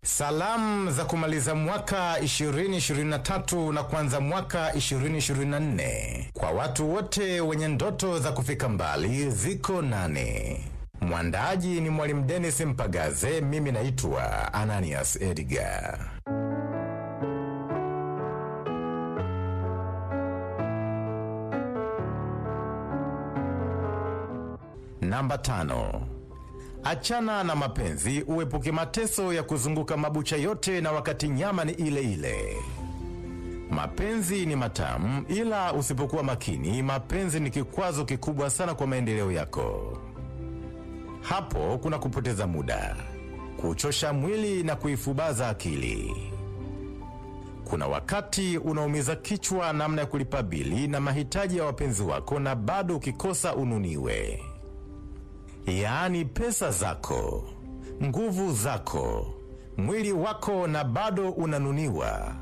Salamu za kumaliza mwaka 2023 na kuanza mwaka 2024 kwa watu wote wenye ndoto za kufika mbali ziko 8. Mwandaaji ni Mwalimu Dennis Mpagaze, mimi naitwa Ananias Edgar. Namba 5. Achana na mapenzi, uepuke mateso ya kuzunguka mabucha yote na wakati nyama ni ile ile. Mapenzi ni matamu, ila usipokuwa makini, mapenzi ni kikwazo kikubwa sana kwa maendeleo yako. Hapo kuna kupoteza muda, kuchosha mwili na kuifubaza akili. Kuna wakati unaumiza kichwa namna ya kulipa bili na mahitaji ya wapenzi wako na bado ukikosa ununiwe. Yaani pesa zako, nguvu zako, mwili wako na bado unanuniwa.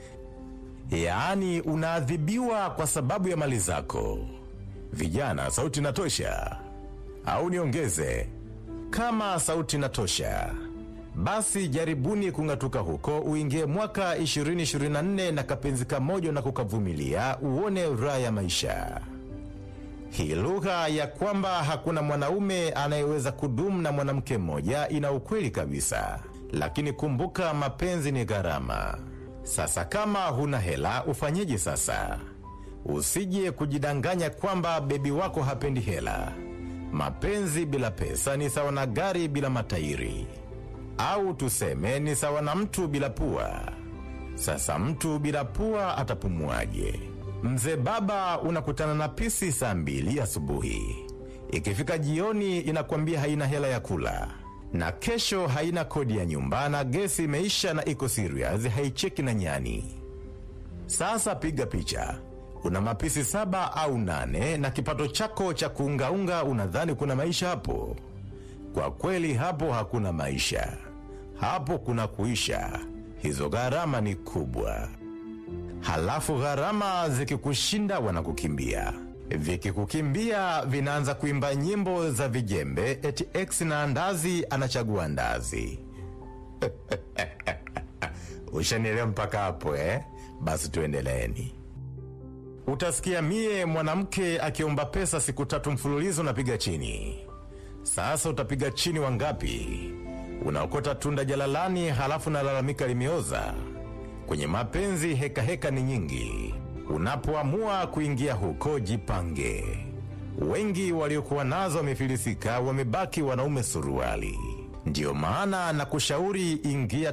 Yaani unaadhibiwa kwa sababu ya mali zako. Vijana, sauti inatosha? Au niongeze? Kama sauti inatosha, basi jaribuni kung'atuka huko, uingie mwaka 2024 na kapenzi kamoja na kukavumilia, uone raha ya maisha. Hii lugha ya kwamba hakuna mwanaume anayeweza kudumu na mwanamke mmoja ina ukweli kabisa. Lakini kumbuka, mapenzi ni gharama. Sasa kama huna hela, ufanyeje sasa? Usije kujidanganya kwamba bebi wako hapendi hela. Mapenzi bila pesa ni sawa na gari bila matairi. Au tuseme ni sawa na mtu bila pua. Sasa mtu bila pua atapumuaje? Mzee baba unakutana na pisi saa 2 asubuhi. Ikifika jioni inakwambia haina hela ya kula. Na kesho haina kodi ya nyumba na gesi imeisha na iko serious, haicheki na nyani. Sasa piga picha. Una mapisi 7 au 8 na kipato chako cha kuungaunga, unadhani kuna maisha hapo? Kwa kweli hapo hakuna maisha. Hapo kuna kuisha. Hizo gharama ni kubwa. Halafu gharama zikikushinda wanakukimbia. Vikikukimbia vinaanza kuimba nyimbo za vijembe eti ex na andazi anachagua andazi. Ushanielewa mpaka hapo Basi tuendeleeni. Utasikia mie mwanamke akiomba pesa siku 3 mfululizo napiga chini. Sasa utapiga chini wangapi? Unaokota tunda jalalani halafu nalalamika limeoza. Kwenye mapenzi heka ni nyingi. Unapoamua kuingia huko jipange. Wengi waliokuwa nazo wamefilisika, wamebaki wanaume suruali. Ndio maana na kushauri ingia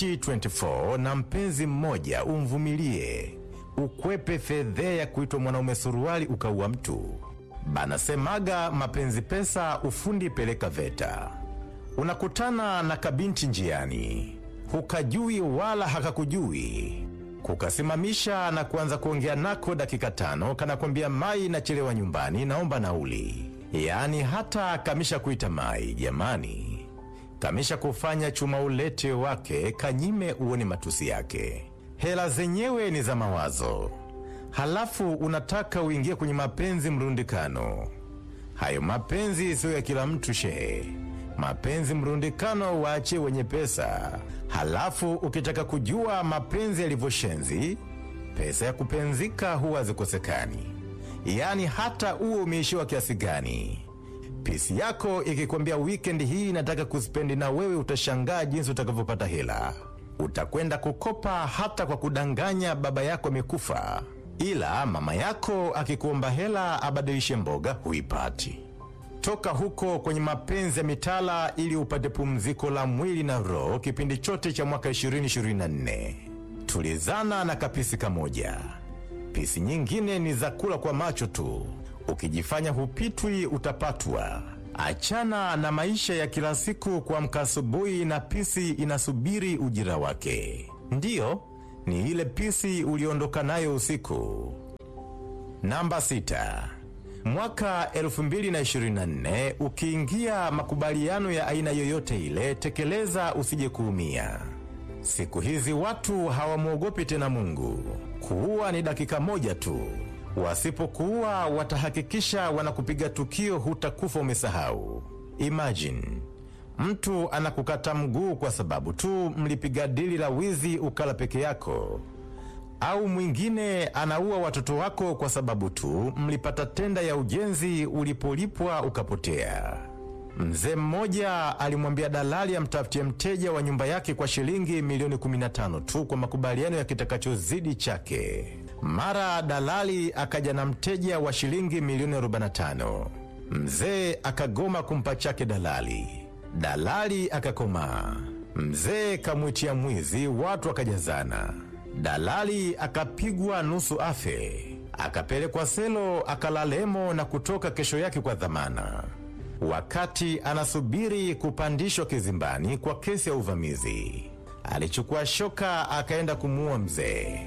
2024 na mpenzi mmoja, umvumilie. Ukwepe fedhe ya kuitwa mwanaume suruali ukaua mtu. Banasemaga mapenzi pesa, ufundi peleka VETA. Unakutana na kabinti njiani, hukajui wala hakakujui. Kukasimamisha na kuanza kuongea nako dakika 5, kanakwambia mai nachelewa nyumbani, naomba nauli. Yaani hata kamisha kuita mai, jamani. Kamisha kufanya chuma ulete wake, kanyime uone matusi yake. Hela zenyewe ni za mawazo. Halafu unataka uingie kwenye mapenzi mrundikano. Hayo mapenzi sio ya kila mtu shehe. Mapenzi mrundikano waache wenye pesa. Halafu ukitaka kujua mapenzi yalivyoshenzi, pesa ya kupenzika huwa zikosekani. Yaani hata uwe umeishiwa kiasi gani, pisi yako ikikwambia weekend hii nataka kuspendi na wewe, utashangaa jinsi utakavyopata hela. Utakwenda kukopa hata kwa kudanganya baba yako amekufa. Ila mama yako akikuomba hela abadilishe mboga, huipati. Toka huko kwenye mapenzi ya mitala ili upate pumziko la mwili na roho kipindi chote cha mwaka 2024. Tulizana na kapisi kamoja. Pisi nyingine ni za kula kwa macho tu. Ukijifanya hupitwi utapatwa. Achana na maisha ya kila siku kuamka asubuhi na pisi inasubiri ujira wake. Ndiyo, ni ile pisi uliondoka nayo usiku. Namba 6. Mwaka 2024 ukiingia makubaliano ya aina yoyote ile, tekeleza usije kuumia. Siku hizi watu hawamuogopi tena Mungu. Kuua ni dakika moja tu. Wasipokuua watahakikisha wanakupiga tukio hutakufa umesahau. Imagine, Mtu anakukata mguu kwa sababu tu mlipiga dili la wizi ukala peke yako. Au mwingine anaua watoto wako kwa sababu tu mlipata tenda ya ujenzi ulipolipwa ukapotea. Mzee mmoja alimwambia dalali amtafutie mteja wa nyumba yake kwa shilingi milioni 15 tu kwa makubaliano ya kitakachozidi chake. Mara dalali akaja na mteja wa shilingi milioni 45. Mzee akagoma kumpa chake dalali. Dalali akakomaa. Mzee kamwitia mwizi, watu wakajazana. Dalali akapigwa nusu afe. Akapelekwa selo, akalalemo na kutoka kesho yake kwa dhamana. Wakati anasubiri kupandishwa kizimbani kwa kesi ya uvamizi, alichukua shoka akaenda kumuua mzee.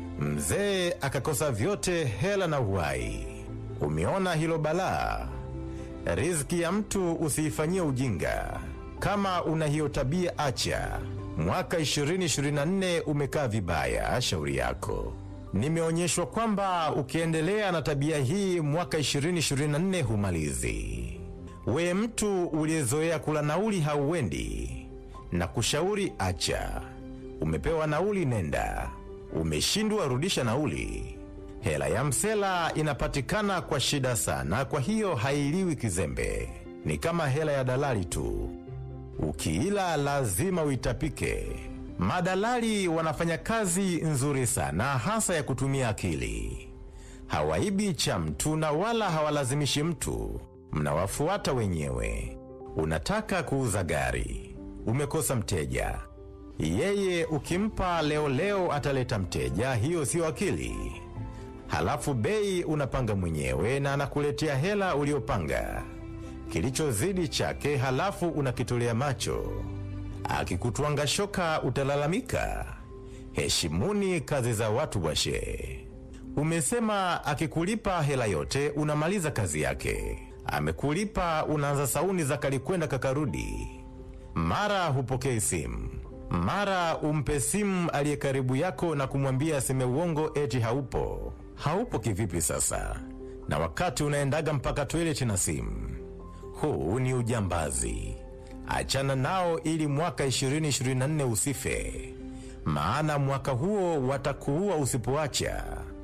Mzee akakosa vyote, hela na uhai. Umeona hilo balaa? Riziki ya mtu usiifanyie ujinga. Kama una hiyo tabia acha. Mwaka 2024 umekaa vibaya, shauri yako. Nimeonyeshwa kwamba ukiendelea na tabia hii mwaka 2024 humalizi. We mtu uliyezoea kula nauli hauendi, na kushauri acha. Umepewa nauli nenda, umeshindwa rudisha nauli. Hela ya msela inapatikana kwa shida sana, kwa hiyo hailiwi kizembe. Ni kama hela ya dalali tu, ukiila lazima uitapike. Madalali wanafanya kazi nzuri sana, hasa ya kutumia akili. Hawaibi cha mtu na wala hawalazimishi mtu, mnawafuata wenyewe. Unataka kuuza gari, umekosa mteja. Yeye ukimpa leo ataleta mteja, hiyo sio akili. Halafu bei unapanga mwenyewe na anakuletea hela uliopanga. Kilichozidi chake halafu unakitolea macho. Akikutwanga shoka utalalamika. Heshimuni kazi za watu washe. Umesema akikulipa hela yote unamaliza kazi yake. Amekulipa unaanza sauni za kalikwenda kakarudi. Mara hupokei simu. Mara umpe simu aliye karibu yako na kumwambia aseme uongo eti haupo. Haupo kivipi sasa? Na wakati unaendaga mpaka toilet na simu. Huu ni ujambazi. Achana nao ili mwaka 2024 usife. Maana mwaka huo watakuua usipoacha.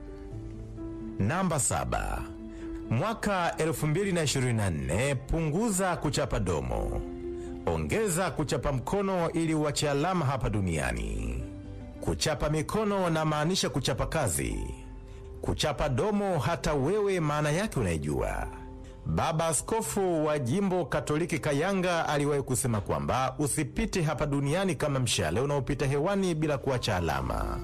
Namba 7. Mwaka 2024 punguza kuchapa domo. Ongeza kuchapa mkono ili uache alama hapa duniani. Kuchapa mikono na maanisha kuchapa kazi. Kuchapa domo hata wewe maana yake unaijua. Baba Askofu wa Jimbo Katoliki Kayanga aliwahi kusema kwamba usipite hapa duniani kama mshale unaopita hewani bila kuacha alama,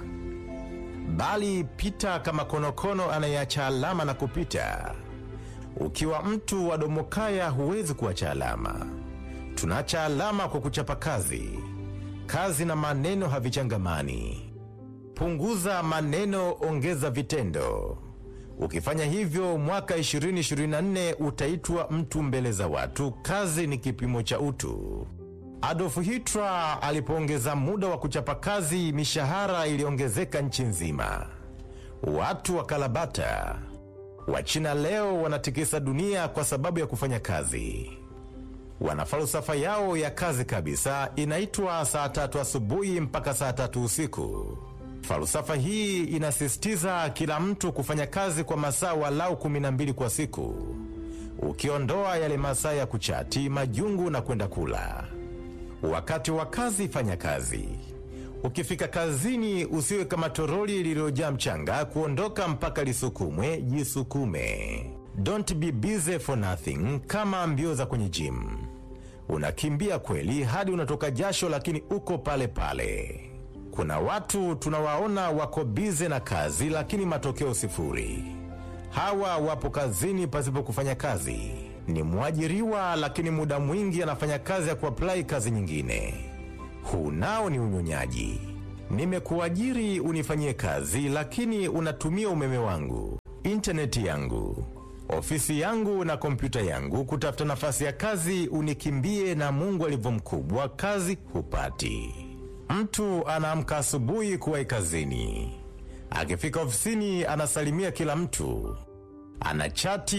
bali pita kama konokono anayeacha alama na kupita. Ukiwa mtu wa domokaya huwezi kuacha alama. Tunaacha alama kwa kuchapa kazi. Kazi na maneno havichangamani. Punguza maneno, ongeza vitendo. Ukifanya hivyo mwaka 2024 utaitwa mtu mbele za watu. Kazi ni kipimo cha utu. Adolf Hitler alipoongeza muda wa kuchapa kazi, mishahara iliongezeka nchi nzima. Watu wakalabata. Wachina leo wanatikisa dunia kwa sababu ya kufanya kazi. Wana falsafa yao ya kazi kabisa, inaitwa saa 3 asubuhi mpaka saa 3 usiku. Falsafa hii inasisitiza kila mtu kufanya kazi kwa masaa walau 12 kwa siku. Ukiondoa yale masaa ya kuchati, majungu na kwenda kula. Wakati wa kazi fanya kazi. Ukifika kazini usiwe kama toroli lililojaa mchanga, kuondoka mpaka lisukumwe, jisukume. Don't be busy for nothing, kama mbio za kwenye gym. Unakimbia kweli hadi unatoka jasho lakini uko pale pale. Kuna watu tunawaona wako bize na kazi lakini matokeo sifuri. Hawa wapo kazini pasipo kufanya kazi. Ni mwajiriwa lakini muda mwingi anafanya kazi ya kuapply kazi nyingine. Huu nao ni unyonyaji. Nimekuajiri unifanyie kazi lakini unatumia umeme wangu, interneti yangu, ofisi yangu na kompyuta yangu kutafuta nafasi ya kazi. Unikimbie na Mungu alivyo mkubwa, kazi hupati. Mtu anaamka asubuhi kuwahi kazini. Akifika ofisini anasalimia kila mtu. Anachati,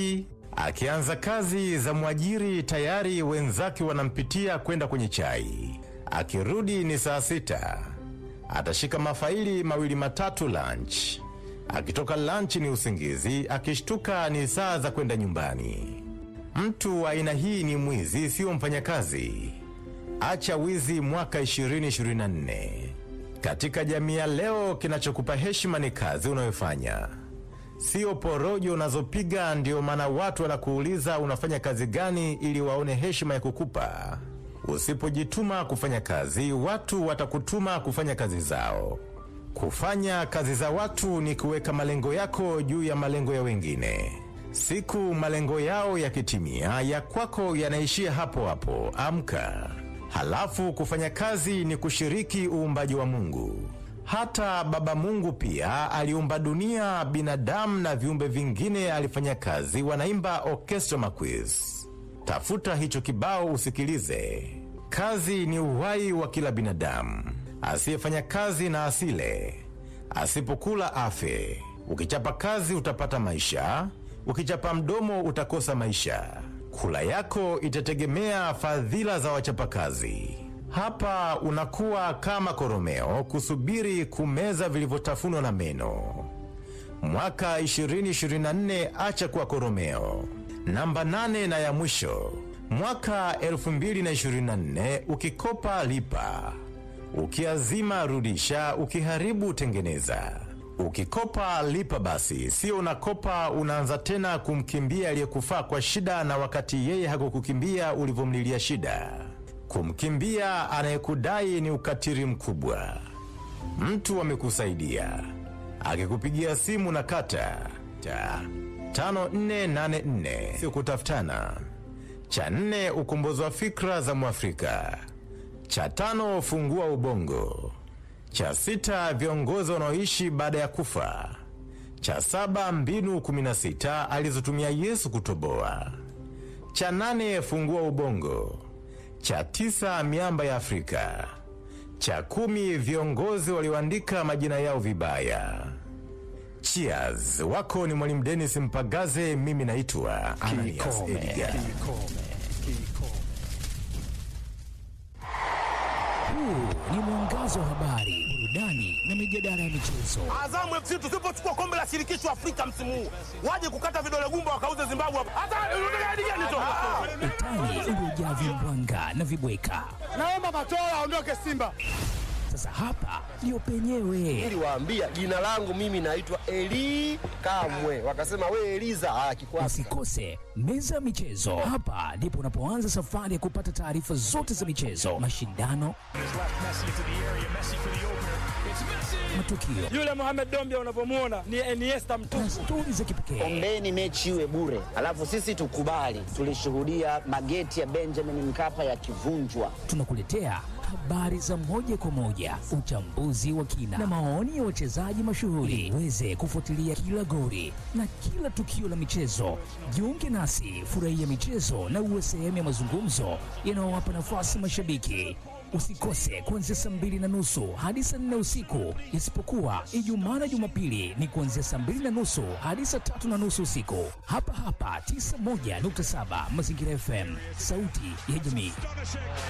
Akianza kazi za mwajiri tayari wenzake wanampitia kwenda kwenye chai. Akirudi ni saa 6. Atashika mafaili mawili matatu lunch. Akitoka lunch ni usingizi, akishtuka ni saa za kwenda nyumbani. Mtu wa aina hii ni mwizi, sio mfanyakazi. Acha wizi mwaka 2024. Katika jamii ya leo, kinachokupa heshima ni kazi unayofanya, sio porojo unazopiga. Ndio maana watu wanakuuliza unafanya kazi gani ili waone heshima ya kukupa. Usipojituma kufanya kazi, watu watakutuma kufanya kazi zao. Kufanya kazi za watu ni kuweka malengo yako juu ya malengo ya wengine. Siku malengo yao yakitimia, ya kwako yanaishia hapo hapo. Amka. Halafu kufanya kazi ni kushiriki uumbaji wa Mungu. Hata Baba Mungu pia aliumba dunia, binadamu na viumbe vingine alifanya kazi. Wanaimba Orchestra Maquis. Tafuta hicho kibao usikilize. Kazi ni uhai wa kila binadamu. Asiyefanya kazi na asile. Asipokula afe. Ukichapa kazi utapata maisha. Ukichapa mdomo utakosa maisha. Kula yako itategemea fadhila za wachapakazi. Hapa unakuwa kama koromeo kusubiri kumeza vilivyotafunwa na meno. Mwaka 2024 acha kuwa koromeo. Namba 8 na ya mwisho. Mwaka 2024 ukikopa lipa. Ukiazima rudisha, ukiharibu tengeneza. Ukikopa lipa basi, sio unakopa unaanza tena kumkimbia aliyekufaa kwa shida na wakati yeye hakukukimbia ulivomlilia shida. Kumkimbia anayekudai ni ukatiri mkubwa. Mtu amekusaidia, akikupigia simu na kata 5484, sio kutafutana. Cha 4 ukombozi wa fikra za Mwafrika. Cha 5 fungua ubongo. Cha 6 viongozi wanaoishi baada ya kufa. Cha 7 mbinu 16 alizotumia Yesu kutoboa. Cha 8 fungua ubongo. Cha 9 miamba ya Afrika. Cha 10 viongozi walioandika majina yao vibaya. Cheers. Wako ni Mwalimu Dennis Mpagaze, mimi naitwa Ananias Edgar. Huu ni mwangazo wa habari, burudani na mijadala ya michezo. Azamu FC tusipochukua kombe la shirikisho Afrika msimu huu, waje kukata vidole gumba wakauze Zimbabwe hapa. Hata unataka hadi gani tu? Utani uliojaa vimbwanga na vibweka. Naomba Matola aondoke Simba. Sasa hapa ndio penyewe. Niliwaambia jina langu mimi naitwa Eli Kamwe. Wakasema we Eliza akikwasa. Usikose meza ya michezo. Hapa ndipo unapoanza safari ya kupata taarifa zote za michezo, mashindano, matukio. Yule Mohamed Dombia unapomuona ni Iniesta mtupu. Na stori za kipekee. Ombeni mechi iwe bure, alafu sisi tukubali. Tulishuhudia mageti ya Benjamin Mkapa yakivunjwa. Tunakuletea habari za moja kwa moja, uchambuzi wa kina na maoni ya wachezaji mashuhuri. Uweze kufuatilia kila goli na kila tukio la michezo. Jiunge nasi, furahia michezo na uwe sehemu ya mazungumzo yanayowapa nafasi mashabiki. Usikose kuanzia saa 2:30 hadi saa 4 usiku, isipokuwa Ijumaa na Jumapili ni kuanzia saa 2:30 hadi saa 3:30 usiku. Hapa hapa 91.7 Mazingira FM, sauti ya jamii.